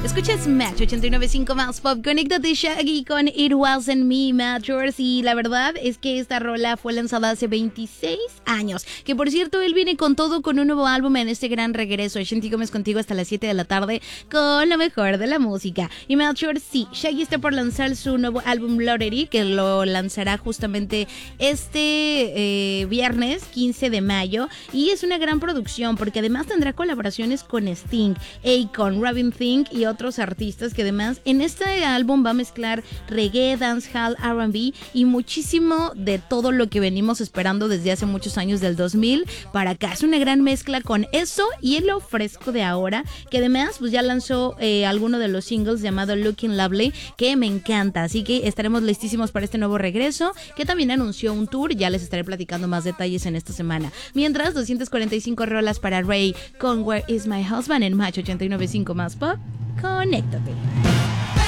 Escuchas Match 89.5 más pop. Conéctate Shaggy con It Wasn't Me, Matchers. Y la verdad es que esta rola fue lanzada hace 26 años. Que por cierto, él viene con todo, con un nuevo álbum en este gran regreso. Shanti Gómez contigo hasta las 7 de la tarde con lo mejor de la música. Y Matchers, sí, Shaggy está por lanzar su nuevo álbum Lottery, que lo lanzará justamente este viernes 15 de mayo. Y es una gran producción porque además tendrá colaboraciones con Sting, Akon, Robin Thicke y otros artistas que además en este álbum va a mezclar reggae, dancehall, R&B y muchísimo de todo lo que venimos esperando desde hace muchos años del 2000 para acá. Es una gran mezcla con eso y lo fresco de ahora, que además pues ya lanzó alguno de los singles llamado Looking Lovely, que me encanta, así que estaremos listísimos para este nuevo regreso, que también anunció un tour. Ya les estaré platicando más detalles en esta semana. Mientras, 245 rolas para Ray con Where Is My Husband en Match 89.5 más pop. Conéctate.